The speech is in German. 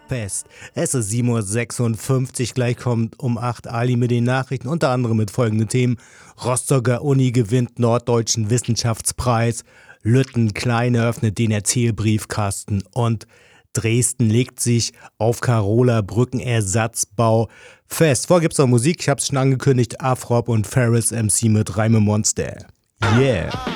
fest. Es ist 7:56 Uhr, gleich kommt um 8 Ali mit den Nachrichten, unter anderem mit folgenden Themen. Rostocker Uni gewinnt Norddeutschen Wissenschaftspreis, Lütten Kleine öffnet den Erzählbriefkasten und Dresden legt sich auf Carola Brückenersatzbau fest. Vorher gibt's noch Musik, ich hab's schon angekündigt, Afrop und Ferris MC mit Reime Monster. Yeah.